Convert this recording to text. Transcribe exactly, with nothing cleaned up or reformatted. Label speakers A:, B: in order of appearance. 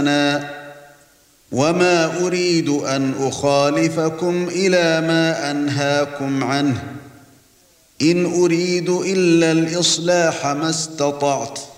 A: وما أريد أن أخالفكم إلى ما أنهاكم عنه إن أريد إلا الإصلاح ما استطعت